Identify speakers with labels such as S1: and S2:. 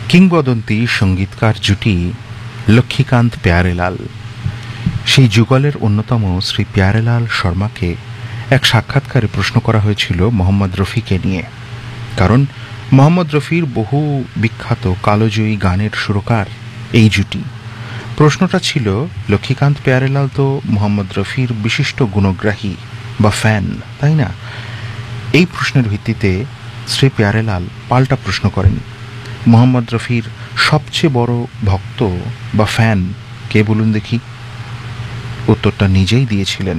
S1: কিংবদন্তি সঙ্গীতকার জুটি লক্ষ্মীকান্ত প্যারেলাল। সেই যুগলের অন্যতম শ্রী প্যারেলাল শর্মাকে এক সাক্ষাৎকারে প্রশ্ন করা হয়েছিল মোহাম্মদ রফিকে নিয়ে। কারণ মোহাম্মদ রফির বহু বিখ্যাত কালোজয়ী গানের সুরকার এই জুটি। প্রশ্নটা ছিল, লক্ষ্মীকান্ত প্যারেলাল তো মোহাম্মদ রফির বিশিষ্ট গুণগ্রাহী বা ফ্যান, তাই না? এই প্রশ্নের ভিত্তিতে শ্রী প্যারেলাল পাল্টা প্রশ্ন করেন, মোহাম্মদ রফির সবচেয়ে বড় ভক্ত বা ফ্যান কে বলুন দেখি? উত্তরটা নিজেই দিয়েছিলেন